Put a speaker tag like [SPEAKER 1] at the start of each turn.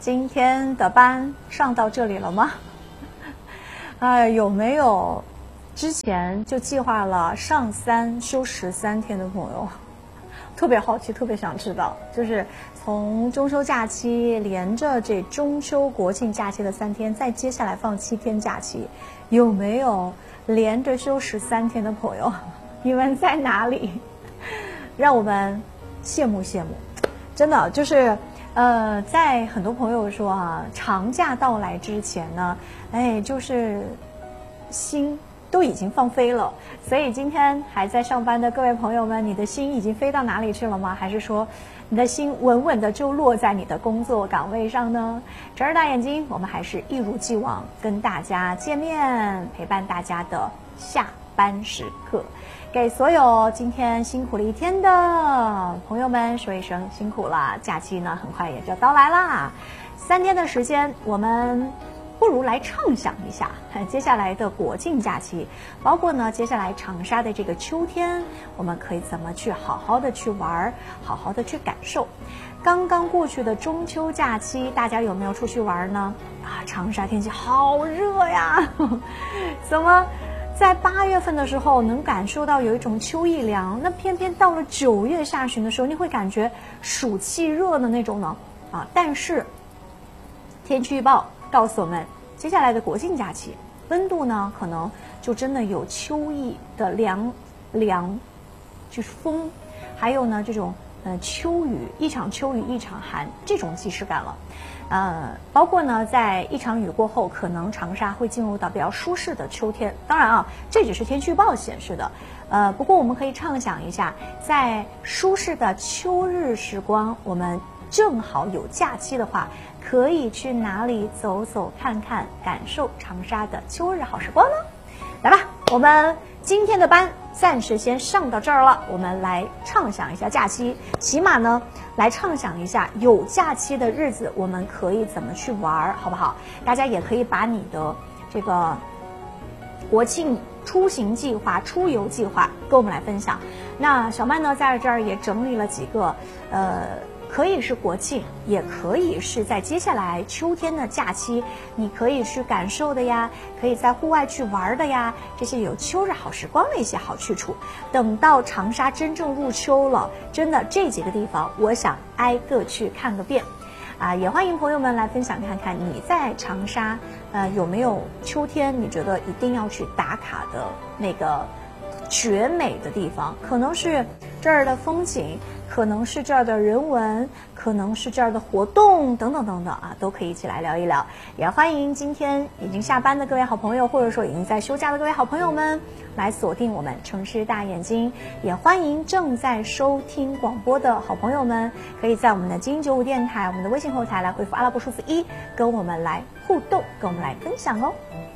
[SPEAKER 1] 今天的班上到这里了吗？有没有之前就计划了上3休13天的朋友？特别好奇，特别想知道，就是从中秋假期连着这中秋国庆假期的3天，再接下来放7天假期，有没有连着休13天的朋友？你们在哪里？让我们羡慕羡慕。真的就是在很多朋友说啊，长假到来之前呢，就是心都已经放飞了。所以今天还在上班的各位朋友们，你的心已经飞到哪里去了吗？还是说你的心稳稳的就落在你的工作岗位上呢？睁着大眼睛，我们还是一如既往跟大家见面，陪伴大家的下班时刻。给所有今天辛苦了一天的朋友们说一声辛苦了，假期呢很快也就到来啦。3天的时间，我们不如来畅想一下接下来的国庆假期，包括呢接下来长沙的这个秋天，我们可以怎么去好好的去玩，好好的去感受。刚刚过去的中秋假期，大家有没有出去玩呢？长沙天气好热呀，怎么在8月份的时候能感受到有一种秋意凉，那偏偏到了9月下旬的时候，你会感觉暑气热的那种呢？但是天气预报告诉我们，接下来的国庆假期温度呢，可能就真的有秋意的凉，就是风，还有呢这种秋雨，一场秋雨一场寒这种即视感了。包括呢，在一场雨过后，可能长沙会进入到比较舒适的秋天。当然这只是天气预报显示的。不过我们可以畅想一下，在舒适的秋日时光，我们正好有假期的话，可以去哪里走走看看，感受长沙的秋日好时光呢？来吧，我们今天的班暂时先上到这儿了，我们来畅想一下假期，起码呢来畅想一下有假期的日子我们可以怎么去玩，好不好？大家也可以把你的这个国庆出行计划、出游计划跟我们来分享。那小曼呢在这儿也整理了几个可以是国庆，也可以是在接下来秋天的假期，你可以去感受的呀，可以在户外去玩的呀，这些有秋日好时光的一些好去处。等到长沙真正入秋了，真的这几个地方我想挨个去看个遍也欢迎朋友们来分享看看你在长沙有没有秋天你觉得一定要去打卡的那个绝美的地方，可能是这儿的风景，可能是这儿的人文，可能是这儿的活动等等等等都可以一起来聊一聊。也欢迎今天已经下班的各位好朋友，或者说已经在休假的各位好朋友们来锁定我们城市大眼睛。也欢迎正在收听广播的好朋友们，可以在我们的精英95电台我们的微信后台来回复阿拉伯数字1，跟我们来互动，跟我们来分享哦。